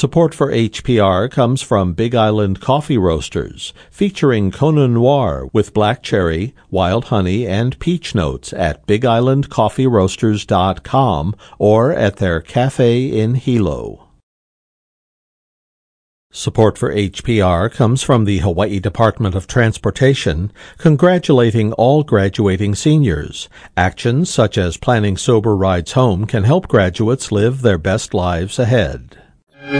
Support for HPR comes from Big Island Coffee Roasters, featuring Kona Noir with black cherry, wild honey, and peach notes at bigislandcoffeeroasters.com or at their cafe in Hilo. Support for HPR comes from the Hawaii Department of Transportation, congratulating all graduating seniors. Actions such as planning sober rides home can help graduates live their best lives ahead.